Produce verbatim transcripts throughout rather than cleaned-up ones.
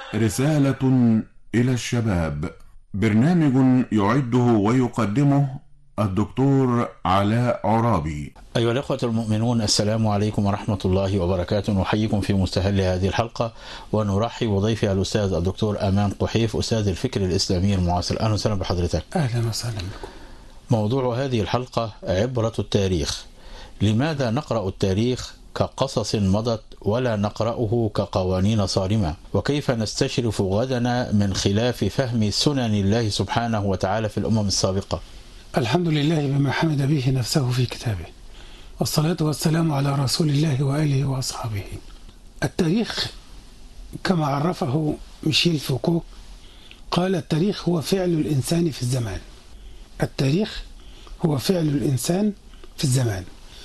رسالة إلى الشباب، برنامج يعده ويقدمه الدكتور علاء عرابي. أيها الأخوة المؤمنون، السلام عليكم ورحمة الله وبركاته. نحييكم في مستهل هذه الحلقة ونرحب بضيفي الأستاذ الدكتور أمان قحيف، أستاذ الفكر الإسلامي المعاصر. أهلا وسهلا بحضرتك. أهلا وسهلا بكم. موضوع هذه الحلقة عبرة التاريخ. لماذا نقرأ التاريخ كقصص مضت ولا نقرأه كقوانين صارمة؟ وكيف نستشرف غدنا من خلاف فهم سنن الله سبحانه وتعالى في الأمم السابقة؟ الحمد لله بما حمد به نفسه في كتابه، والصلاة والسلام على رسول الله وآله وأصحابه. التاريخ كما عرفه ميشيل فوكو قال: التاريخ هو فعل الإنسان في الزمان. التاريخ هو فعل الإنسان في الزمان.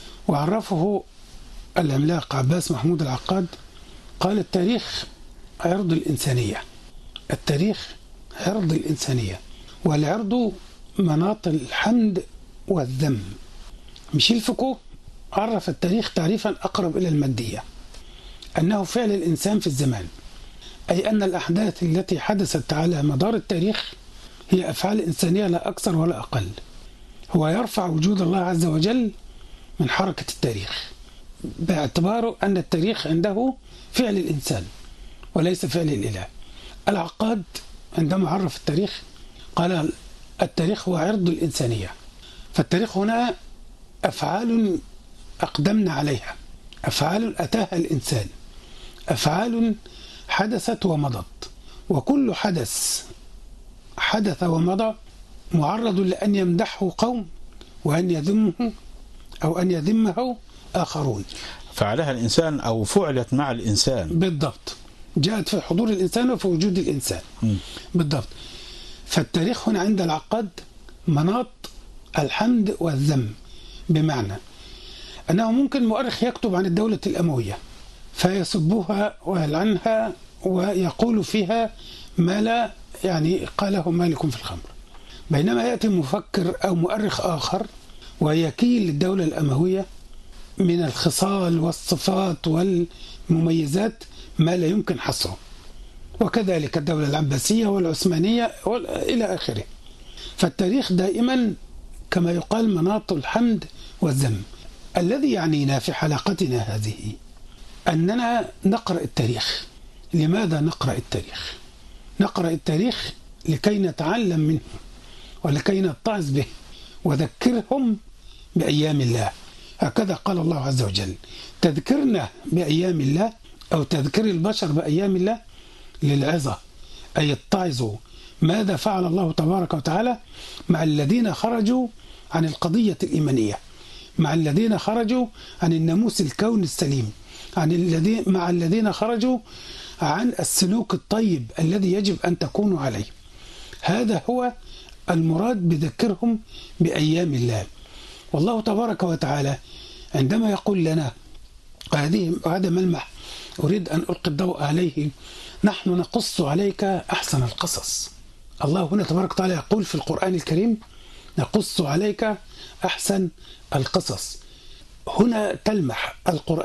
وعرفه العملاق عباس محمود العقاد قال: التاريخ عرض الإنسانية. التاريخ عرض الإنسانية، والعرض مناط الحمد والذم. ميشيل فوكو عرف التاريخ تعريفا أقرب إلى المادية، أنه فعل الإنسان في الزمان، أي أن الأحداث التي حدثت على مدار التاريخ هي أفعال إنسانية لا أكثر ولا أقل. هو يرفع وجود الله عز وجل من حركة التاريخ، باعتباره أن التاريخ عنده فعل الإنسان وليس فعل الإله. العقاد عندما عرف التاريخ قال: التاريخ هو عرض الإنسانية. فالتاريخ هنا أفعال أقدمنا عليها، أفعال أتاها الإنسان، أفعال حدثت ومضت، وكل حدث حدث ومضى معرض لأن يمدحه قوم وأن يذمه أو أن يذمه آخرون. فعلها الإنسان أو فعلت مع الإنسان. بالضبط، جاءت في حضور الإنسان وفي وجود الإنسان. م. بالضبط. فالتاريخ هنا عند العقاد مناط الحمد والذم، بمعنى أنه ممكن مؤرخ يكتب عن الدولة الأموية فيسبها ويلعنها ويقول فيها ما لا يعني قاله مالك في الخمر، بينما يأتي مفكر أو مؤرخ آخر ويكيل للدولة الأموية من الخصال والصفات والمميزات ما لا يمكن حصره، وكذلك الدولة العباسية والعثمانية إلى آخره. فالتاريخ دائما كما يقال مناط الحمد والذم. الذي يعنينا في حلقتنا هذه أننا نقرأ التاريخ. لماذا نقرأ التاريخ؟ نقرأ التاريخ لكي نتعلم منه ولكي نتعظ به وذكرهم بأيام الله. هكذا قال الله عز وجل: تذكرنا بأيام الله، أو تذكر البشر بأيام الله للعظة، أي اتعظوا ماذا فعل الله تبارك وتعالى مع الذين خرجوا عن القضية الإيمانية، مع الذين خرجوا عن الناموس الكون السليم، عن الذين مع الذين خرجوا عن السلوك الطيب الذي يجب أن تكونوا عليه. هذا هو المراد بذكرهم بأيام الله. والله تبارك وتعالى عندما يقول لنا هذه هذا ملمح أريد أن ألقي الضوء عليه: نحن نقص عليك أحسن القصص. الله هنا تبارك وتعالى يقول في القرآن الكريم: نقص عليك أحسن القصص. هنا تلمح القرآن